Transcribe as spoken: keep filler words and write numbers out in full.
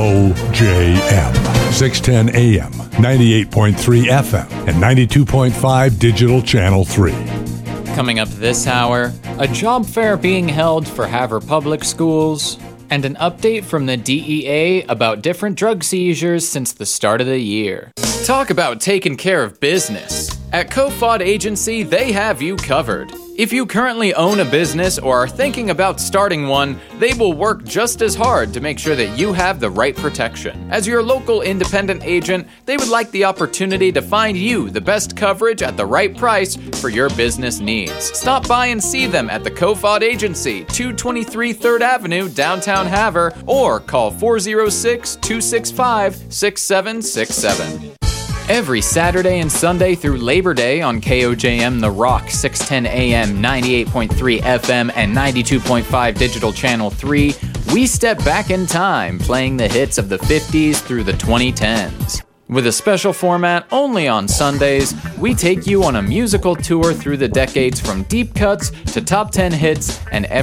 O J M, six ten A M, ninety-eight point three F M, and ninety-two point five Digital Channel three. Coming up this hour, a job fair being held for Havre Public Schools, and an update from the D E A about different drug seizures since the start of the year. Talk about taking care of business. At Kofod Agency, they have you covered. If you currently own a business or are thinking about starting one, they will work just as hard to make sure that you have the right protection. As your local independent agent, they would like the opportunity to find you the best coverage at the right price for your business needs. Stop by and see them at the Kofod Agency, two twenty-three third Avenue, downtown Havre, or call four oh six, two six five, six seven six seven. Every Saturday and Sunday through Labor Day on K O J M The Rock, six ten A M, ninety-eight point three F M, and ninety-two point five Digital Channel three, we step back in time, playing the hits of the fifties through the twenty tens. With a special format only on Sundays, we take you on a musical tour through the decades from deep cuts to top ten hits and